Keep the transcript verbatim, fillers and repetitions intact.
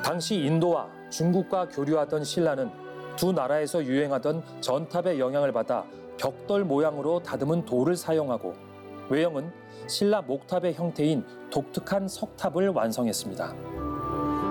당시 인도와 중국과 교류하던 신라는 두 나라에서 유행하던 전탑의 영향을 받아 벽돌 모양으로 다듬은 돌을 사용하고 외형은 신라 목탑의 형태인 독특한 석탑을 완성했습니다.